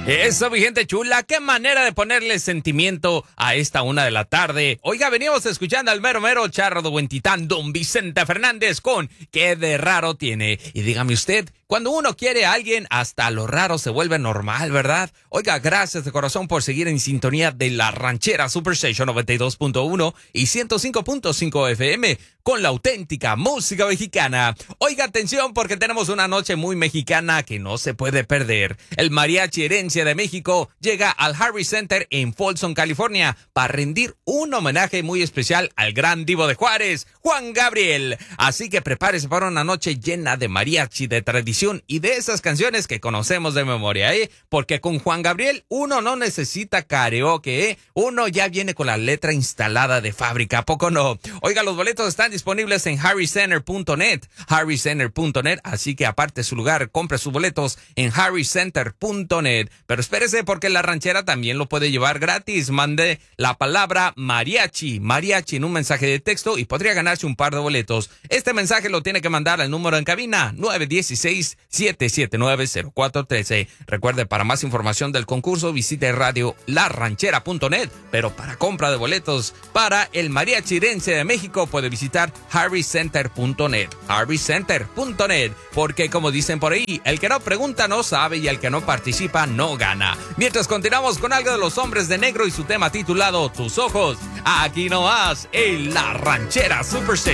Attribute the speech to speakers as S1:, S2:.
S1: Eso, mi gente chula, qué manera de ponerle sentimiento a esta 1:00 p.m. Oiga, venimos escuchando al mero mero charro de Huentitán, don Vicente Fernández, con ¿Qué de raro tiene? Y dígame usted, cuando uno quiere a alguien, hasta lo raro se vuelve normal, ¿verdad? Oiga, gracias de corazón por seguir en sintonía de La Ranchera Superstation 92.1 y 105.5 FM con la auténtica música mexicana. Oiga, atención, porque tenemos una noche muy mexicana que no se puede perder. El Mariachi Herencia de México llega al Harris Center en Folsom, California, para rendir un homenaje muy especial al gran divo de Juárez, Juan Gabriel. Así que prepárese para una noche llena de mariachi, de tradición y de esas canciones que conocemos de memoria, porque con Juan Gabriel uno no necesita karaoke, uno ya viene con la letra instalada de fábrica, ¿a poco no? Oiga, los boletos están disponibles en harrycenter.net, así que aparte su lugar, compre sus boletos en harrycenter.net. Pero espérese, porque la ranchera también lo puede llevar gratis. Mande la palabra mariachi en un mensaje de texto y podría ganarse un par de boletos. Este mensaje lo tiene que mandar al número en cabina 916-779-0413. Recuerde, para más información del concurso visite radiolarranchera.net, pero para compra de boletos para el Mariachi Herencia de México puede visitar harrycenter.net, porque como dicen por ahí, el que no pregunta no sabe y el que no participa no gana. Mientras continuamos con algo de Los Hombres de Negro y su tema titulado Tus Ojos, aquí nomás en La Ranchera Superstation.